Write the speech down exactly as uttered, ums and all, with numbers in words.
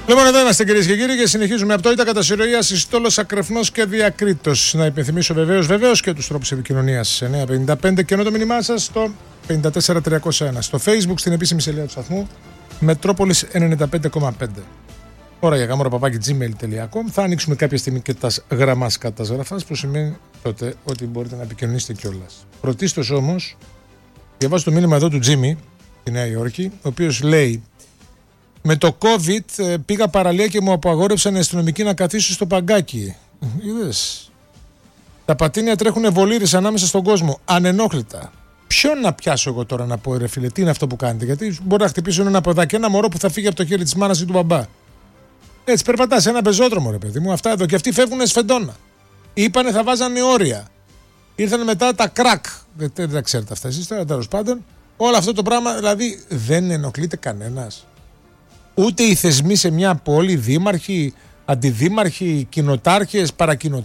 Λοιπόν, εδώ είμαστε κυρίες και κύριοι και συνεχίζουμε από το ΙΤΑ κατά συρροία συστόλος ακρεφνός και διακρίτως. Να υπενθυμίσω βεβαίως, βεβαίως και τους τρόπους επικοινωνίας εννιά πενήντα πέντε και ενώ το μήνυμά σας στο πέντε τέσσερα τριακόσια ένα. Στο Facebook στην επίσημη σελίδα του σταθμού Μετρόπολης ενενήντα πέντε κόμμα πέντε. Ώρα για γάμορα παπάκι τζι μέιλ τελεία κομ. Θα ανοίξουμε κάποια στιγμή και τα γραμμάς κατασγραφάς που σημαίνει τότε ότι μπορείτε να επικοινωνήσετε κιόλας. Πρωτίστως όμως, διαβάζω το μήνυμα εδώ του Τζίμι στη Νέα Υόρκη, ο οποίος λέει: με το COVID πήγα παραλία και μου απαγόρευσαν οι αστυνομικοί να καθίσω στο παγκάκι. Είδες. Τα πατίνια τρέχουν βολήρες ανάμεσα στον κόσμο, ανενόχλητα. Ποιον να πιάσω εγώ τώρα να πω, ρε φίλε, τι είναι αυτό που κάνετε? Γιατί μπορεί να χτυπήσουν ένα παιδάκι, ένα μωρό που θα φύγει από το χέρι της μάνας ή του μπαμπά. Έτσι, περπατά σε ένα πεζόδρομο, ρε παιδί μου, αυτά εδώ. Και αυτοί φεύγουν σφεντόνα. Είπανε θα βάζανε όρια. Ήρθαν μετά τα κρακ. Δεν, δεν τα ξέρετε αυτά εσείς τώρα, τέλος πάντων. Όλο αυτό το πράγμα, δηλαδή, δεν ενοχλείται κανένας. Ούτε οι θεσμοί σε μια πόλη, δήμαρχοι, αντιδήμαρχοι, κοινοτάρχες, παρακοινοτάρχες.